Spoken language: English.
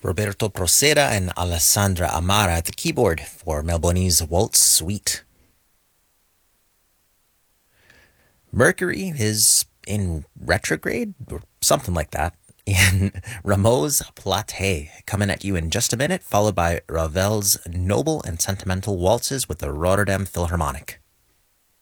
Roberto Procera and Alessandra Amara at the keyboard for Melboni's Waltz Suite. Mercury is in retrograde, or something like that, in Rameau's Platée, coming at you in just a minute, followed by Ravel's Noble and Sentimental Waltzes with the Rotterdam Philharmonic.